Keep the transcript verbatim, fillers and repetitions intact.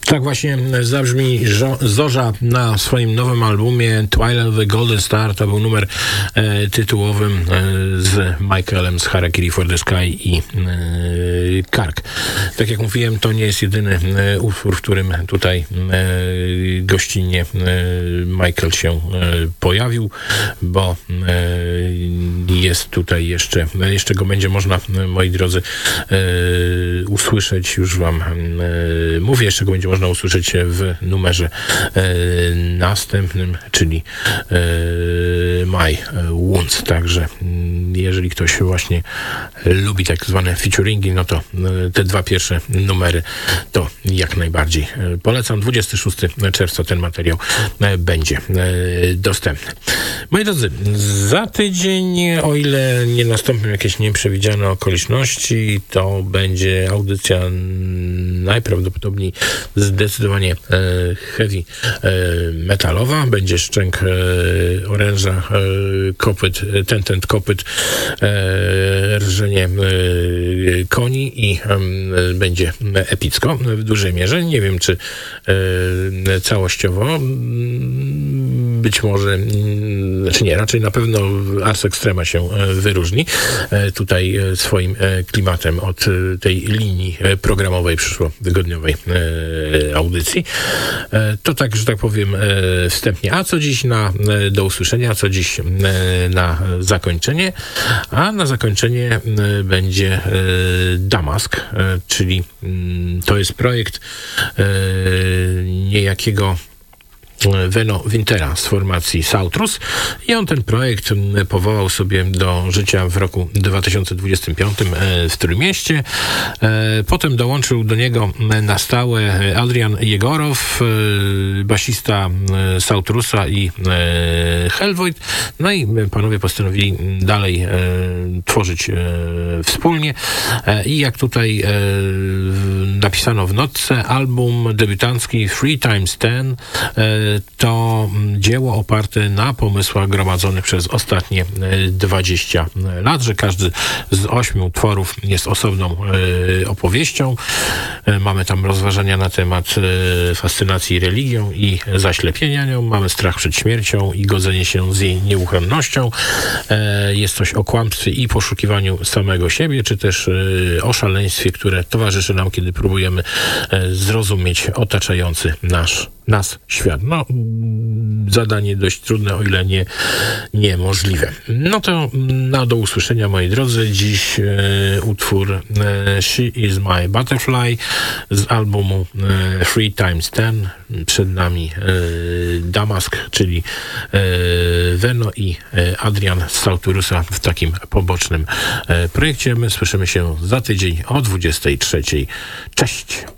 Tak właśnie zabrzmi Zorza na swoim nowym albumie Twilight of the Golden Star. To był numer e, tytułowym e, z Michaelem z Harakiri for the Sky i e, Kark. Tak jak mówiłem, to nie jest jedyny e, utwór, w którym tutaj e, gościnnie e, Michael się e, pojawił, bo e, jest tutaj jeszcze, jeszcze go będzie można, moi drodzy, e, usłyszeć, już wam e, mówię, jeszcze go będzie można można usłyszeć w numerze e, następnym, czyli e, My Wounds. Także jeżeli ktoś właśnie lubi tak zwane featuringi, no to e, te dwa pierwsze numery to jak najbardziej e, polecam. dwudziestego szóstego czerwca ten materiał e, będzie e, dostępny. Moi drodzy, za tydzień, o ile nie nastąpią jakieś nieprzewidziane okoliczności, to będzie audycja najprawdopodobniej zdecydowanie e, heavy e, metalowa. Będzie szczęk e, oręża, e, kopyt, ten, ten kopyt, e, rżenie e, koni i e, będzie epicko w dużej mierze. Nie wiem, czy e, całościowo. Być może, znaczy nie, raczej na pewno Ars Extrema się wyróżni tutaj swoim klimatem od tej linii programowej przyszłotygodniowej audycji. To tak, że tak powiem wstępnie. A co dziś na, do usłyszenia, a co dziś na zakończenie? A na zakończenie będzie Damask, czyli to jest projekt niejakiego Veno Wintera z formacji Sautrus i on ten projekt powołał sobie do życia w roku dwa tysiące dwudziestym piątym w Trójmieście. Potem dołączył do niego na stałe Adrian Jegorow, basista Sautrusa i Hellvoid. No i panowie postanowili dalej tworzyć wspólnie i jak tutaj napisano w notce, album debiutancki Three Times Ten to dzieło oparte na pomysłach gromadzonych przez ostatnie dwadzieścia lat, że każdy z ośmiu utworów jest osobną opowieścią. Mamy tam rozważania na temat fascynacji religią i zaślepienia nią. Mamy strach przed śmiercią i godzenie się z jej nieuchronnością. Jest coś o kłamstwie i poszukiwaniu samego siebie, czy też o szaleństwie, które towarzyszy nam, kiedy próbujemy zrozumieć otaczający nasz nas świat. No, zadanie dość trudne, o ile nie niemożliwe. No to na do usłyszenia, moi drodzy. Dziś e, utwór e, She Is My Butterfly z albumu e, Three Times Ten. Przed nami e, Damask, czyli e, Veno i e, Adrian z Sauturusa w takim pobocznym e, projekcie. My słyszymy się za tydzień o dwudziestej trzeciej. Cześć!